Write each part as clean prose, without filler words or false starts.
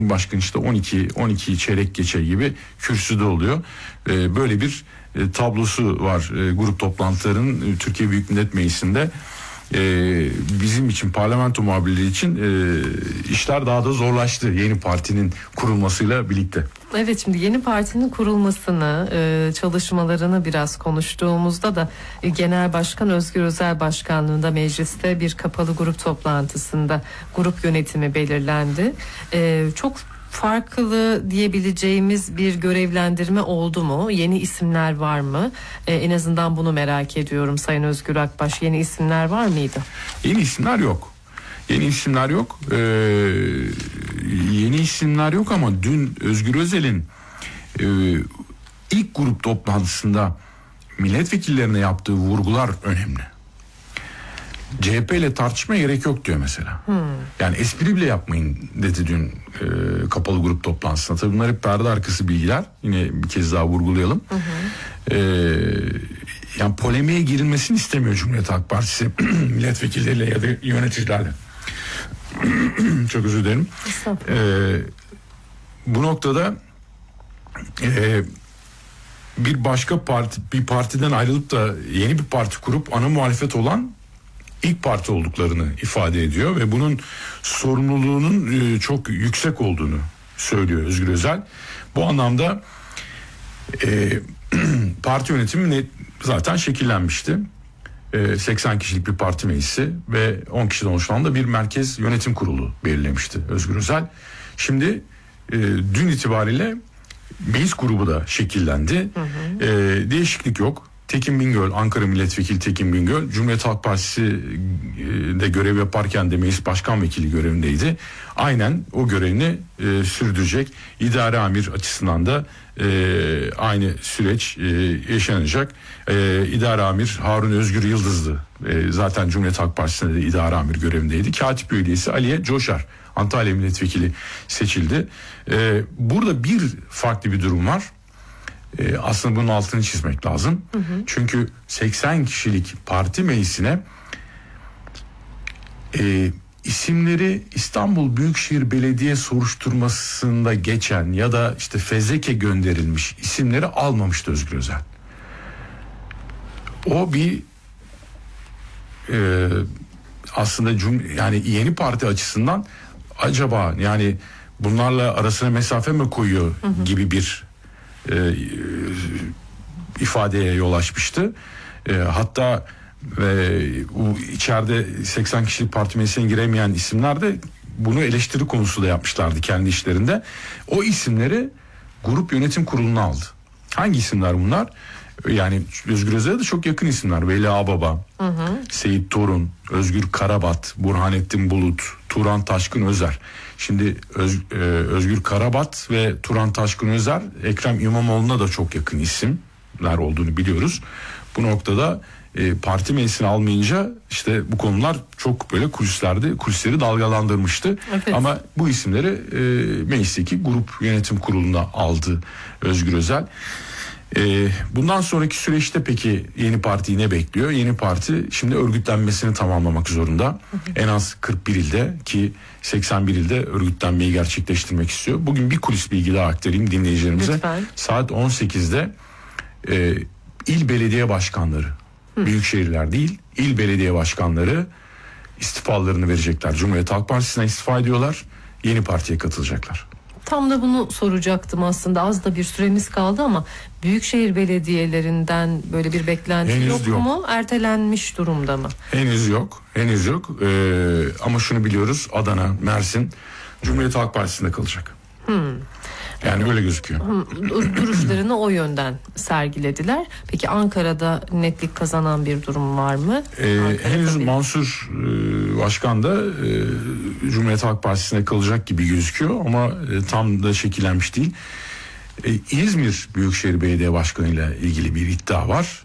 Başkan işte 12 çeyrek geçe gibi kürsüde oluyor. Böyle bir tablosu var grup toplantılarının Türkiye Büyük Millet Meclisi'nde. Bizim için, parlamento muhabirleri için işler daha da zorlaştı yeni partinin kurulmasıyla birlikte. Evet, şimdi yeni partinin kurulmasını, çalışmalarını biraz konuştuğumuzda da Genel Başkan Özgür Özel başkanlığında mecliste bir kapalı grup toplantısında grup yönetimi belirlendi. Çok farklı diyebileceğimiz bir görevlendirme oldu mu? Yeni isimler var mı? En azından bunu merak ediyorum Sayın Özgür Akbaş. Yeni isimler var mıydı? Yeni isimler yok. Yeni isimler yok. Yeni isimler yok ama dün Özgür Özel'in ilk grup toplantısında milletvekillerine yaptığı vurgular önemli. CHP ile tartışmaya gerek yok diyor mesela. Yani espri bile yapmayın dedi dün kapalı grup toplantısında. Tabii bunlar hep perde arkası bilgiler. Yine bir kez daha vurgulayalım. Yani polemiğe girilmesini istemiyor Cumhuriyet Halk Partisi milletvekilleriyle ya da yöneticilerle. Çok özür dilerim. Bu noktada bir başka partiden ayrılıp da yeni bir parti kurup ana muhalefet olan ilk parti olduklarını ifade ediyor ve bunun sorumluluğunun çok yüksek olduğunu söylüyor Özgür Özel. Bu anlamda parti yönetimi zaten şekillenmişti. 80 kişilik bir parti meclisi ve 10 kişiden oluşan da bir merkez yönetim kurulu belirlemişti Özgür Özel. Şimdi dün itibariyle meclis grubu da şekillendi. Değişiklik yok. Tekin Bingöl, Ankara Milletvekili Tekin Bingöl, Cumhuriyet Halk Partisi'de görev yaparken de meclis başkan vekili görevindeydi. Aynen o görevini sürdürecek. İdare amir açısından da aynı süreç yaşanacak. İdare amir Harun Özgür Yıldızlı. Zaten Cumhuriyet Halk Partisi'nde de idare amir görevindeydi. Katip üyesi Aliye Coşar, Antalya Milletvekili seçildi. Burada bir farklı bir durum var. Aslında bunun altını çizmek lazım. Çünkü 80 kişilik parti meclisine isimleri İstanbul Büyükşehir Belediye soruşturmasında geçen ya da işte fezleke gönderilmiş isimleri almamıştı Özgür Özel. O bir aslında yani yeni parti açısından acaba yani bunlarla arasına mesafe mi koyuyor gibi bir ifadeye yol açmıştı. Hatta bu içeride 80 kişilik parti meclisine giremeyen isimler de bunu eleştiri konusu da yapmışlardı kendi işlerinde. O isimleri grup yönetim kuruluna aldı. Hangi isimler bunlar? Yani Özgür Özel'e de çok yakın isimler. Veli Ağbaba, Seyit Torun, Özgür Karabat, Burhanettin Bulut, Turan Taşkın Özer. Şimdi Özgür Karabat ve Turan Taşkın Özer, Ekrem İmamoğlu'na da çok yakın isimler olduğunu biliyoruz. Bu noktada parti meclisini almayınca işte bu konular çok böyle kulisleri dalgalandırmıştı. Evet. Ama bu isimleri meclisteki grup yönetim kuruluna aldı Özgür Özel. Bundan sonraki süreçte peki yeni partiyi ne bekliyor? Yeni parti şimdi örgütlenmesini tamamlamak zorunda. En az 41 ilde ki 81 ilde örgütlenmeyi gerçekleştirmek istiyor. Bugün bir kulis bilgi daha aktarayım dinleyicilerimize. Lütfen. Saat 18'de il belediye başkanları, büyük şehirler değil, il belediye başkanları istifalarını verecekler. Cumhuriyet Halk Partisi'ne istifa ediyorlar. Yeni partiye katılacaklar. Tam da bunu soracaktım aslında. Az da bir süremiz kaldı ama büyükşehir belediyelerinden böyle bir beklenti yok mu? Ertelenmiş durumda mı? Henüz yok. Ama şunu biliyoruz. Adana, Mersin Cumhuriyet Halk Partisi'nde kalacak. Yani öyle gözüküyor. Duruşlarını o yönden sergilediler. Peki Ankara'da netlik kazanan bir durum var mı? Henüz Mansur Başkan da Cumhuriyet Halk Partisi'ne kalacak gibi gözüküyor ama tam da şekillenmiş değil. İzmir Büyükşehir Belediye Başkanı ile ilgili bir iddia var.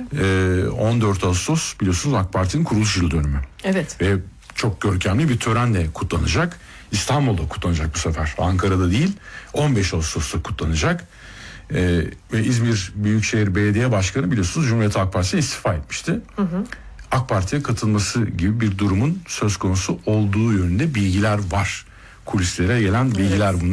14 Ağustos biliyorsunuz AK Parti'nin kuruluş yıl dönümü. Evet. Ve çok görkemli bir törenle kutlanacak. İstanbul'da kutlanacak bu sefer. Ankara'da değil. 15 Ağustos'ta kutlanacak. Ve İzmir Büyükşehir Belediye Başkanı biliyorsunuz Cumhuriyet Halk Partisi'ne istifa etmişti. AK Parti'ye katılması gibi bir durumun söz konusu olduğu yönünde bilgiler var. kulislere gelen bilgiler bunlar.